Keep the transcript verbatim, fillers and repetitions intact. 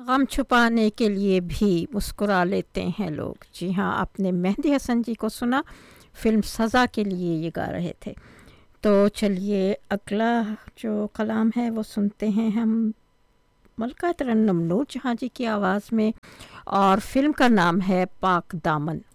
गम छुपाने के लिए भी मुस्कुरा लेते हैं लोग। जी हाँ, आपने मेहंदी हसन जी को सुना, फिल्म सज़ा के लिए ये गा रहे थे। तो चलिए अगला जो कलाम है वो सुनते हैं हम मलका तरन्नुम नूर जहाँ जी की आवाज़ में, और फिल्म का नाम है पाक दामन।